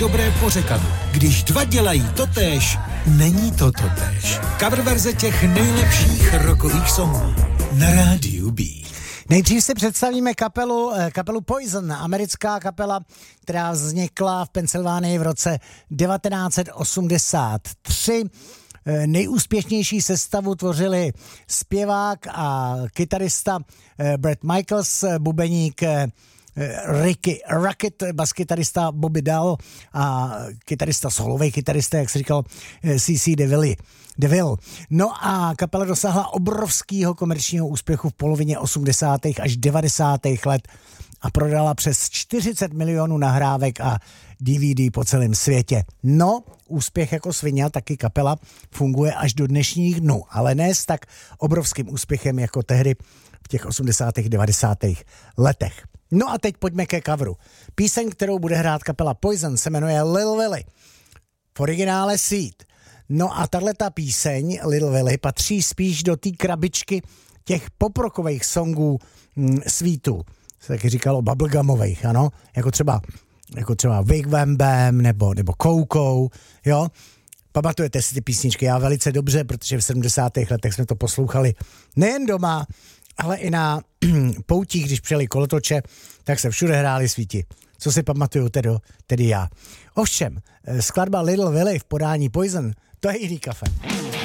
Dobré pořekadlo. Když dva dělají totéž, není to totéž. Cover verze těch nejlepších rockových songů na rádiu B. Nejdřív si představíme kapelu Poison, americká kapela, která vznikla v Pensylvánii v roce 1983. Nejúspěšnější sestavu tvořili zpěvák a kytarista Bret Michaels, bubeník Ricky Rocket, baskytarista Bobby Dahl a kytarista, solový kytarista, jak se říkal, C.C. DeVille. No a kapela dosáhla obrovského komerčního úspěchu v polovině 80. až 90. let a prodala přes 40 milionů nahrávek a DVD po celém světě. No, úspěch jako svině, taky kapela funguje až do dnešních dnů, ale ne s tak obrovským úspěchem jako tehdy v těch 80. 90. letech. No a teď pojďme ke coveru. Píseň, kterou bude hrát kapela Poison, se jmenuje Little Willie. V originále Seed. No a tahleta píseň Little Willie patří spíš do té krabičky těch poprokových songů Sweetu. Se taky říkalo bubblegumových, ano? Jako třeba Wig Wam Bam nebo Coco, jo? Pamatujete si ty písničky? Já velice dobře, protože v 70. letech jsme to poslouchali nejen doma, ale i na poutích, když přijeli kolotoče, tak se všude hráli Sweeti. Co si pamatuju tedy já. Ovšem, skladba Little Willie v podání Poison, to je jiný kafe.